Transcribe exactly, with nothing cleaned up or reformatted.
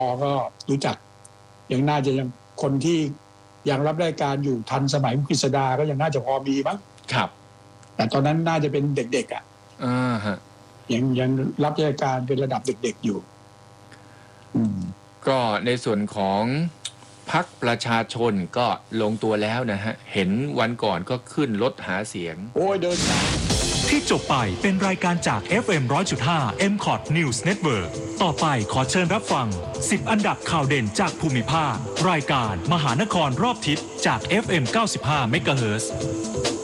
ก็รู้จักยังน่าจะยังคนที่ยังรับราชการอยู่ทันสมัยกฤษดาก็ยังน่าจะพอมีมั้งครับแต่ตอนนั้นน่าจะเป็นเด็กๆอ่ะอ่าฮะยังยังรับราชการเป็นระดับเด็กๆอยู่อืมก็ในส่วนของพรรคประชาชนก็ลงตัวแล้วนะฮะเห็นวันก่อนก็ขึ้นรถหาเสียงโอ้ยเดินทางที่จบไปเป็นรายการจาก เอฟ เอ็ม หนึ่งร้อยจุดห้า เอ็ม คอท News Network ต่อไปขอเชิญรับฟังสิบอันดับข่าวเด่นจากภูมิภาครายการมหานครรอบทิศจาก เอฟ เอ็ม เก้าสิบห้า เมกะเฮิรตซ์